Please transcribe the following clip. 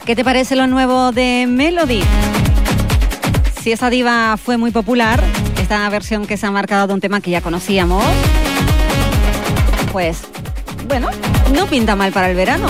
¿Qué te parece lo nuevo de Melody? Si esa diva fue muy popular, esta versión que se ha marcado de un tema que ya conocíamos, pues, bueno, no pinta mal para el verano.